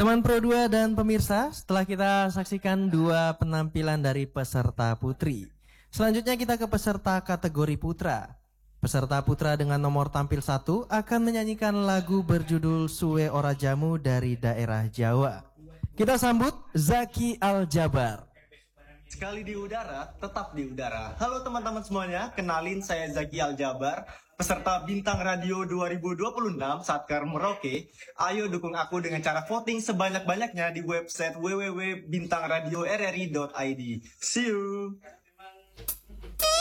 Teman Pro 2 dan pemirsa, setelah kita saksikan dua penampilan dari peserta putri, selanjutnya kita ke peserta kategori putra. Peserta putra dengan nomor tampil 1 akan menyanyikan lagu berjudul Suwe Ora Jamu dari daerah Jawa. Kita sambut Zaki Aljabar. Sekali di udara, tetap di udara. Halo teman-teman semuanya, kenalin saya Zaki Aljabar, peserta Bintang Radio 2026 Satkar Merauke. Ayo dukung aku dengan cara voting sebanyak-banyaknya di website www.bintangradiorri.id. See you!